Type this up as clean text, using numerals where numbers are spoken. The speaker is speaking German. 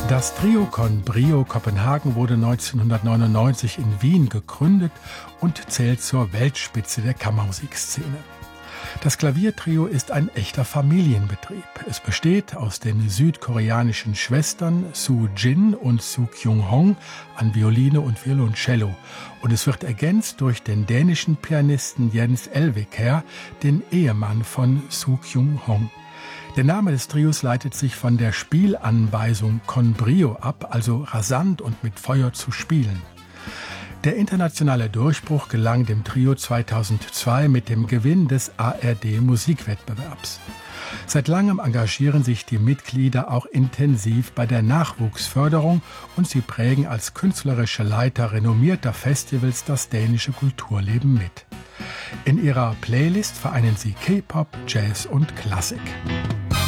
Das Trio con Brio Kopenhagen wurde 1999 in Wien gegründet und zählt zur Weltspitze der Kammermusikszene. Das Klaviertrio ist ein echter Familienbetrieb. Es besteht aus den südkoreanischen Schwestern Soo Jin und Soo Kyung Hong an Violine und Violoncello. Und es wird ergänzt durch den dänischen Pianisten Jens Elvekær, den Ehemann von Soo Kyung Hong. Der Name des Trios leitet sich von der Spielanweisung con brio ab, also rasant und mit Feuer zu spielen. Der internationale Durchbruch gelang dem Trio 2002 mit dem Gewinn des ARD-Musikwettbewerbs. Seit langem engagieren sich die Mitglieder auch intensiv bei der Nachwuchsförderung und sie prägen als künstlerische Leiter renommierter Festivals das dänische Kulturleben mit. In ihrer Playlist vereinen sie K-Pop, Jazz und Klassik.